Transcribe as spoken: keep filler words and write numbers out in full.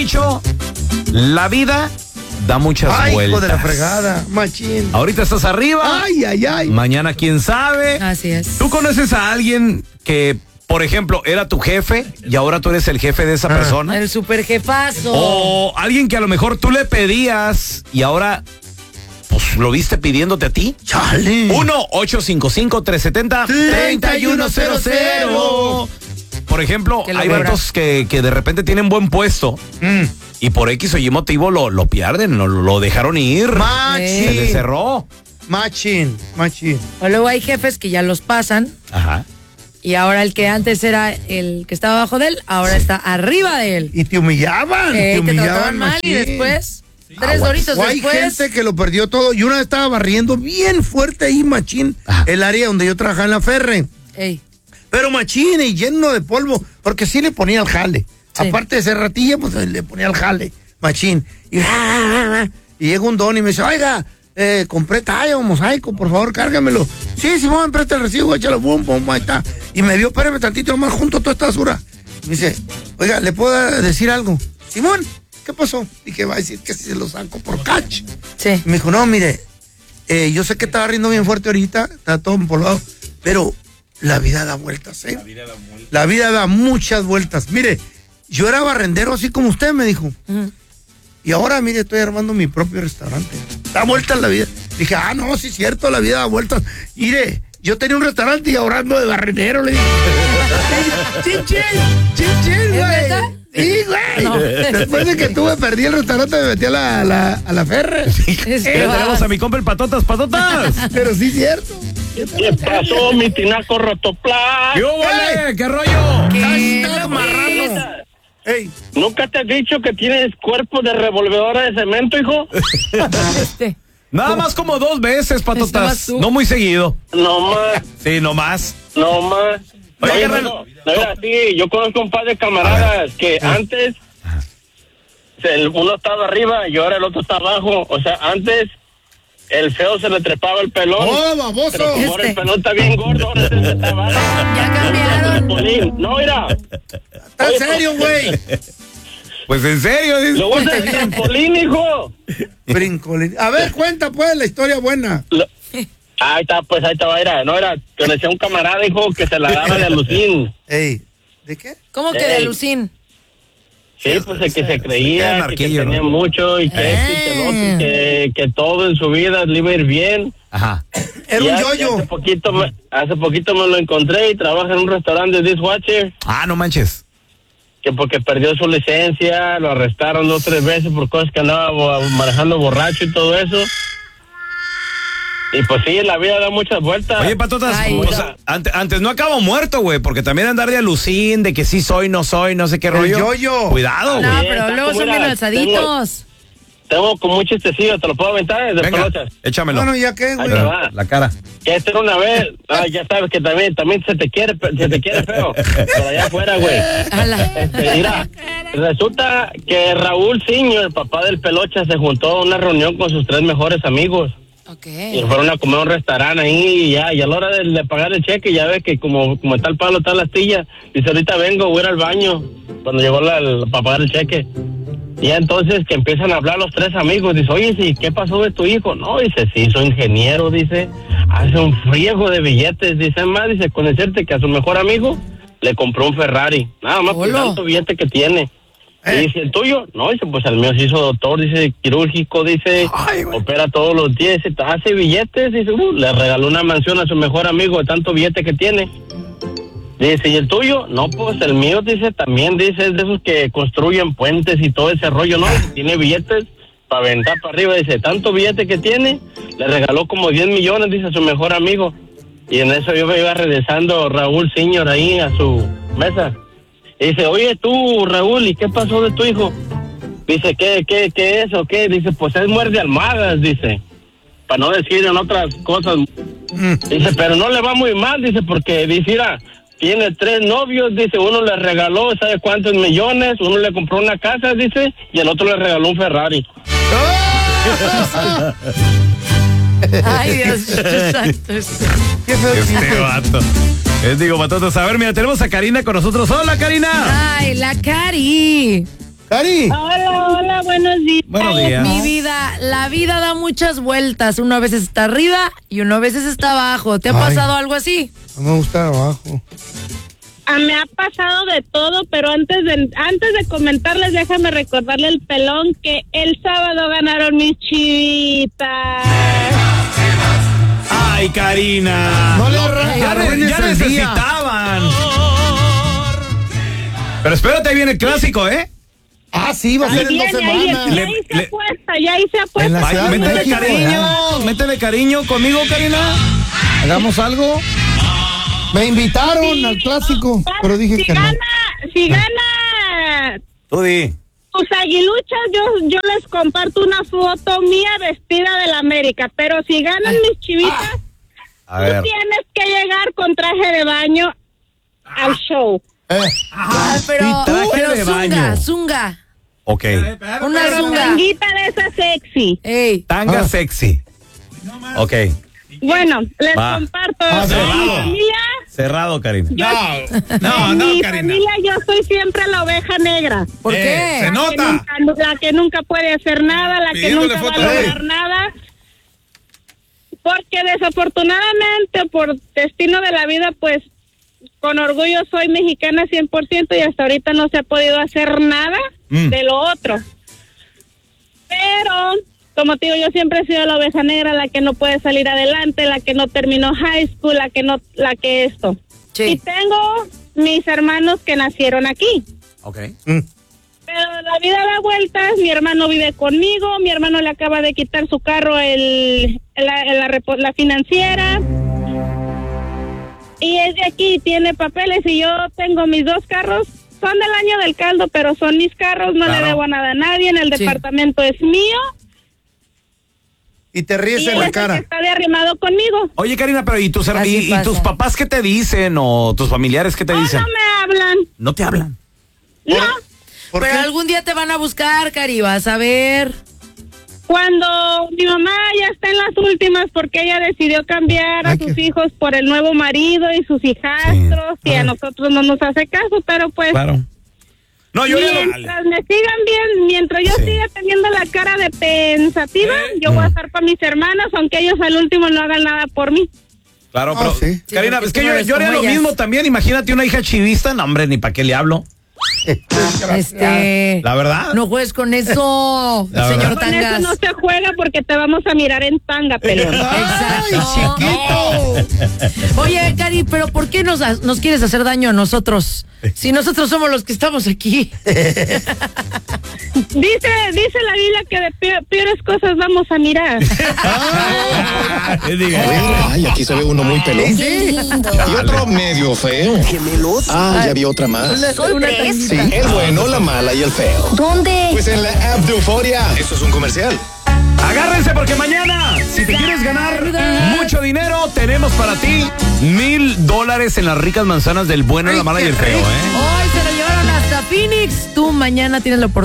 dicho, la vida da muchas ay, vueltas. Hijo de la fregada, machín. Ahorita estás arriba. Ay, ay, ay. Mañana quién sabe. Así es. ¿Tú conoces a alguien que, por ejemplo, era tu jefe y ahora tú eres el jefe de esa ah. persona? El super jefazo. O alguien que a lo mejor tú le pedías y ahora pues lo viste pidiéndote a ti. Chale. uno ocho cinco cinco, tres siete cero, tres uno cero cero. Por ejemplo, hay vatos que, que de repente tienen buen puesto mm. y por X o Y motivo lo, lo pierden, lo, lo dejaron ir. Machín. Se les cerró. Machín, machín. O luego hay jefes que ya los pasan. Ajá. Y ahora el que antes era el que estaba abajo de él, ahora está arriba de él. Y te humillaban. Eh, te humillaban, te trataban mal y después, sí. tres Aguas. doritos o hay después. Hay gente que lo perdió todo. Y una vez estaba barriendo bien fuerte ahí, machín, Ajá. el área donde yo trabajaba en la Ferre. Ey. Pero machín y lleno de polvo, porque sí le ponía el jale. Sí. Aparte de ser ratilla, pues le ponía el jale, machín. Y, y llega un don y me dice, oiga, eh, compré tallo, mosaico, por favor, cárgamelo. Sí, Simón, presta el recibo, échalo, pum, pum, ahí está. Y me vio, espérame tantito más junto toda esta basura. Me dice, oiga, ¿le puedo decir algo? Simón, ¿qué pasó? Y que va a decir que si se lo saco por catch. Sí. Y me dijo, no, mire, eh, yo sé que estaba riendo bien fuerte ahorita, está todo empolvado, pero la vida da vueltas, ¿eh? La vida da vueltas. La vida da muchas vueltas. Mire, yo era barrendero así como usted, me dijo. Uh-huh. Y ahora, mire, estoy armando mi propio restaurante. Da vueltas la vida. Dije, ah, no, sí es cierto, la vida da vueltas. Mire, yo tenía un restaurante y ahora ando de barrendero, le dije. ¡Chin, chin! ¡Chin, chin, güey! Sí, güey. No. Después de que tuve, perdí el restaurante, me metí a la, a la, a la Ferre. Sí, es que tenemos a mi compa el Patotas, Patotas. Pero sí es cierto. ¿Qué pasó, mi tinaco rotoplas? ¿Qué vale? ¿Qué rollo? ¿Qué? Estás marrano. Ey. ¿Nunca te has dicho que tienes cuerpo de revolvedora de cemento, hijo? este. Nada más como dos veces, Patotas. No muy seguido. No más. Sí, no más. No más. Oye, no, no, no era así. Yo conozco un par de camaradas que antes el uno estaba arriba y ahora el otro está abajo. O sea, antes el feo se le trepaba el pelón. ¡Oh, baboso! Pero como ahora el pelón está bien gordo, ahora se le está abajo. Ya cambiaron. No, mira. ¿Está en serio, güey? Pues en serio, dice. Lo voy a decir en Polín, hijo. Brincolín. A ver, cuenta, pues, la historia buena. Lo... Ahí está, pues, ahí estaba, era, no era, que decía un camarada, hijo, que se la daba de alucín. Ey, ¿de qué? ¿Cómo que Ey. de alucín? Sí, pues, el que se creía, que, que tenía ¿no? mucho, y que, ah. este, y que, el otro, y que, que todo en su vida le iba a ir bien. Ajá. Era un yoyo. Hace poquito, me, hace poquito me lo encontré y trabaja en un restaurante de dishwasher. Ah, no manches. Que porque perdió su licencia, lo arrestaron dos o tres veces por cosas que andaba manejando borracho y todo eso. Y pues sí, la vida da muchas vueltas. Oye, Patotas, o sea, antes, antes no acabo muerto, güey, porque también andar de alucín, de que sí soy, no soy, no sé qué rollo. El yo-yo. Cuidado, güey. No, pero luego son bien alzaditos. Tengo, tengo como un chistecillo, ¿te lo puedo aventar? De Venga, échamelo. Bueno, ¿ya qué, güey? La cara. Que esto era una vez, ah, ya sabes que también, también se te quiere, se te quiere feo, por allá afuera, güey. Este, mira, resulta que Raúl Siño, el papá del Pelocha, se juntó a una reunión con sus tres mejores amigos. Okay. Y fueron a comer a un restaurante ahí y ya, y a la hora de, de pagar el cheque, ya ves que como, como está el palo, está la astilla, dice, ahorita vengo, voy a ir al baño, cuando llegó la, la, para pagar el cheque. Y ya entonces que empiezan a hablar los tres amigos, dice, oye, sí, ¿qué pasó de tu hijo? No, dice, sí, soy ingeniero, dice, hace un friego de billetes, dice, más, dice, con decirte que a su mejor amigo le compró un Ferrari, nada más por tanto billete que tiene. ¿Eh? Y dice, ¿el tuyo? No, dice, pues el mío se hizo doctor, dice, quirúrgico, dice, Ay, opera todos los días, dice, hace billetes, dice, uh, le regaló una mansión a su mejor amigo de tanto billete que tiene. Dice, ¿y el tuyo? No, pues el mío, dice, también, dice, es de esos que construyen puentes y todo ese rollo, ¿no? Tiene billetes para aventar para arriba, dice, tanto billete que tiene, le regaló como diez millones, dice, a su mejor amigo. Y en eso yo me iba regresando Raúl Senior ahí a su mesa. Y dice, oye, tú, Raúl, ¿y qué pasó de tu hijo? Dice, ¿qué, qué, qué es o qué? Dice, pues es muerde almohadas, dice. Para no decir en otras cosas. Mm. Dice, pero no le va muy mal, dice, porque, dice, mira, tiene tres novios, dice, uno le regaló, ¿sabe cuántos millones? Uno le compró una casa, dice, y el otro le regaló un Ferrari. Ay, Dios santo. Qué este vato. Les digo, Patotas, a ver, mira, tenemos a Karina con nosotros. ¡Hola, Karina! Ay, la Cari. Cari. Hola, hola, buenos días. Buenos días. Mi vida, la vida da muchas vueltas. Uno a veces está arriba y uno a veces está abajo. ¿Te ha Ay. pasado algo así? No me gusta abajo. Ah, me ha pasado de todo, pero antes de antes de comentarles, déjame recordarle el pelón que el sábado ganaron mis chivitas. Ay, Karina. No le ya, arruines ya el día. necesitaban. Pero espérate, ahí viene el clásico, ¿eh? Ah, sí, va a ser Ahí en dos viene, ahí, semanas. ya Le- hice le- apuesta, ya hice En apuesta. la Ay, Ciudad de métele México, cariño, métele cariño conmigo, Karina. ¿Hagamos algo? Me invitaron Sí, al clásico, no, pero dije si que gana, no. Si gana Tú di. tus aguiluchas, yo, yo les comparto una foto mía vestida de la América, pero si ganan mis chivitas, A tú ver. tienes que llegar con traje de baño al show. Eh, Ah, pero, Y traje pero de zunga, baño. zunga. Ok. Una zunga. Tanguita de esa sexy. Ey. Tanga Ah. sexy. Ok. Bueno, les Va. comparto. Ah, En cerrado. mi familia, Cerrado, Karina. yo, No, en no, mi Karina. familia yo soy siempre la oveja negra. ¿Por Eh, qué? se La que nota. nunca- la que nunca puede hacer nada, la que Pidiéndole nunca va a fotos. lograr nada. Porque desafortunadamente, por destino de la vida, pues con orgullo soy mexicana cien por ciento y hasta ahorita no se ha podido hacer nada Mm. de lo otro. Pero, como te digo, yo siempre he sido la oveja negra, la que no puede salir adelante, la que no terminó high school, la que no, la que esto. Y Sí. tengo mis hermanos que nacieron aquí. Ok. mm. Pero la vida da vueltas, mi hermano vive conmigo, mi hermano le acaba de quitar su carro el, la, la, repo- la financiera. Y es de aquí, tiene papeles y yo tengo mis dos carros, son del año del caldo, pero son mis carros, no Claro. le debo nada a nadie, en el Sí. departamento es mío. Y te ríes Y en él la es el que cara. está de arrimado conmigo. Oye, Karina, pero ¿y tus, her- Así y, y pasa. tus papás qué te dicen o tus familiares qué te Oh, dicen? no me hablan, No te hablan. no. ¿Por Pero qué? algún día te van a buscar, Cari, vas a ver. Cuando mi mamá ya está en las últimas porque ella decidió cambiar a Ay, sus qué- hijos por el nuevo marido y sus hijastros y a Ay. nosotros no nos hace caso, pero pues Claro. No, yo ya lo- mientras me sigan bien, mientras yo Sí. siga teniendo la cara de pensativa, Eh. yo voy a estar para mis hermanas, aunque ellos al último no hagan nada por mí. Claro, Ah, pero sí. Sí, Karina, porque es que tú no yo, eres yo haría como lo ellas. mismo también. Imagínate una hija chivista, no, hombre, ni para qué le hablo. Este. La verdad. No juegues con eso, La señor verdad. Con eso Tangas. no se juega porque te vamos a mirar en tanga, pelón. Exacto. Oye, Cari, pero ¿por qué nos, ha- nos quieres hacer daño a nosotros? Si nosotros somos los que estamos aquí. Dice, dice la Biblia que de peor- peores cosas vamos a mirar. Es divertido. Ay, aquí se ve uno muy pelón. Y otro medio feo. ¿Gemelos? Ah, ya vi otra más. ¿Son tres? Sí, el bueno, la mala y el feo. ¿Dónde? Pues en la app de Euforia. Eso es un comercial. Agárrense porque mañana, si te quieres ganar mucho dinero, tenemos para ti mil dólares en las ricas manzanas del bueno, la mala y el feo, ¿eh? Hoy se lo llevaron hasta Phoenix. Tú mañana tienes la oportunidad.